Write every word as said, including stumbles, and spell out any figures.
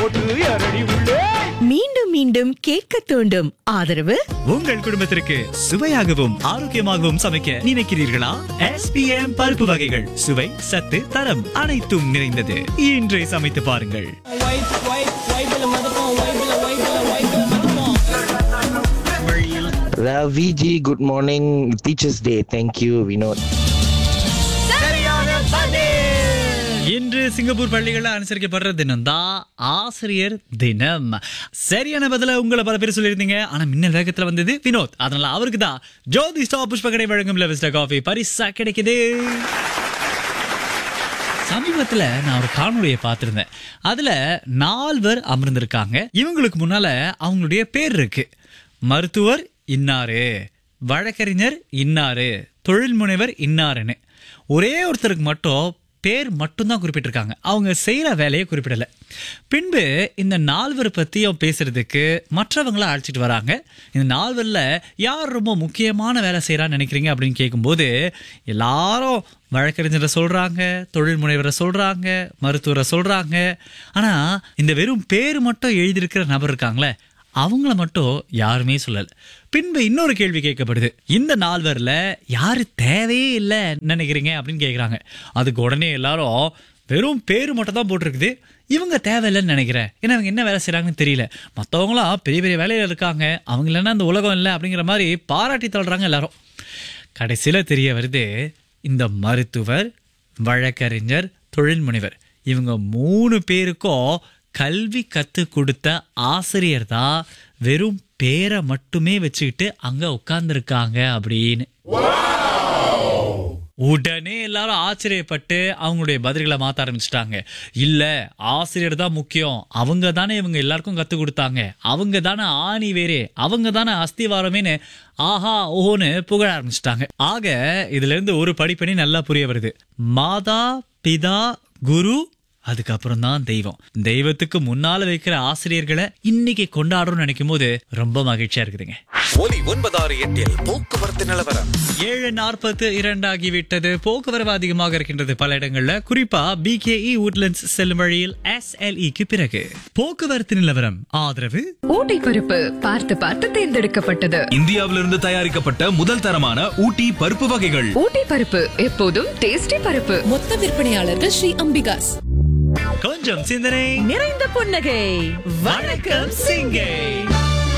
போட்டு அரடி உள்ளே. மீண்டும் மீண்டும் கேட்க தூண்டும் ஆதரவு உங்கள் குடும்பத்திற்கு சுவையாகவும் ஆரோக்கியமாகவும் சமைக்க நினைக்கிறீர்களா? எஸ் பி எம் பருப்பு வகைகள் சுவை சத்து தரம் அனைத்தும் நிறைந்தது. இன்றே சமைத்து பாருங்கள். Raviji, good morning. Teachers Day. Thank you, Vinod. இன்று சிங்கப்பூர் பள்ளிகளில் அனுசரிக்கப்படுற தினம் தான் ஆசிரியர் தினம். சரியான பதில உங்களை பல பேர் சொல்லியிருந்தீங்க. ஆனா மின்னல் வேகத்துல வந்தது வினோத். அதனால அவருக்கு தான் ஜோதி ஸ்டாப் புஷ்பகடை வழங்கும் லெவிஸ்டா காஃபி பரிசா கிடைக்குது. சமீபத்துல நான் ஒரு காணொலியை பார்த்திருந்தேன். அதுல நால்வர் அமர்ந்திருக்காங்க. இவங்களுக்கு முன்னால அவங்களுடைய பேர் இருக்கு. மருத்துவர் இன்னாரு, வழக்கறிஞர் இன்னாரு, தொழில் முனைவர் இன்னாருன்னு. ஒரே ஒருத்தருக்கு மட்டும் பேர் மட்டும்தான் குறிப்பிட்டிருக்காங்க. அவங்க செய்யற வேலையை குறிப்பிடல. பின்பு இந்த நால்வர் பத்தியும் பேசுறதுக்கு மற்றவங்கள அழைச்சிட்டு வராங்க. இந்த நால்வர்ல யார் ரொம்ப முக்கியமான வேலை செய்யறான்னு நினைக்கிறீங்க அப்படின்னு கேட்கும்போது எல்லாரும் வழக்கறிஞரை சொல்றாங்க, தொழில் முனைவரை சொல்றாங்க, மருத்துவரை சொல்றாங்க. ஆனா இந்த வெறும் பேர் மட்டும் எழுதியிருக்கிற நபர் இருக்காங்களே, அவங்கள மட்டும் யாருமே சொல்லல. பின்பு இன்னொரு கேள்வி கேட்கப்படுது. இந்த நால்வர்ல யாரு தேவையே இல்லை நினைக்கிறீங்க அப்படின்னு கேட்குறாங்க. அதுக்கு உடனே எல்லாரும் வெறும் பேரு மட்டும் தான் போட்டிருக்குது, இவங்க தேவையில்லைன்னு நினைக்கிறேன், ஏன்னா அவங்க என்ன வேலை செய்யறாங்கன்னு தெரியல, மற்றவங்களாம் பெரிய பெரிய வேலையில இருக்காங்க, அவங்க இல்லைன்னா அந்த உலகம் இல்லை அப்படிங்கிற மாதிரி பாராட்டி தள்ளுறாங்க எல்லாரும். கடைசியில தெரிய வருது, இந்த மருத்துவர், வழக்கறிஞர், தொழில் முனைவர் இவங்க மூணு பேருக்கும் கல்வி கத்து கொடுத்த ஆசிரியர் தான் வெறும் பேரை மட்டுமே வச்சுக்கிட்டு அங்க உட்கார்ந்துருக்காங்க அப்படின்னு. உடனே எல்லாரும் ஆச்சரியப்பட்டு அவங்களுடைய பதில்களை மாத்த ஆரம்பிச்சிட்டாங்க. இல்ல, ஆசிரியர் தான் முக்கியம், அவங்க தானே இவங்க எல்லாருக்கும் கத்து கொடுத்தாங்க, அவங்க தானே ஆணி வேறே, அவங்க தானே அஸ்திவாரமேனு ஆஹா ஓஹோன்னு புகழ ஆரம்பிச்சிட்டாங்க. ஆக இதுல இருந்து ஒரு படிப்பணி நல்லா புரிய வருது. மாதா பிதா குரு, அதுக்கப்புறம் தான் தெய்வம். தெய்வத்துக்கு முன்னால வைக்கிற ஆசிரியர்களை இன்னைக்கு கொண்டாடுறோம்னு நினைக்கும் போது ரொம்ப மகிழ்ச்சியா இருக்குதுங்க. ஒலி ஒன்பதாறு எட்டில் போக்குவரத்து நிலவரம். ஏழு நாற்பத்து இரண்டு ஆகிவிட்டது. போக்குவரவு அதிகமாக இருக்கின்றது பல இடங்கள்ல. குறிப்பா பி கே இ உட்லண்ட்ஸ் செல்லும் வழியில் எஸ் எல் இ க்கு பிறகு போக்குவரத்து நிலவரம் ஆதரவு ஊட்டி பருப்பு பார்த்து பார்த்து தேர்ந்தெடுக்கப்பட்டது. இந்தியாவிலிருந்து தயாரிக்கப்பட்ட முதல் தரமான ஊட்டி பருப்பு வகைகள். ஊட்டி பருப்பு எப்போதும் டேஸ்டி பருப்பு. மொத்த விற்பனையாளர்கள் ஸ்ரீ அம்பிகாஸ். கொஞ்சம் சிந்தனை நிறைந்த புன்னகை. வணக்கம் சிங்கை.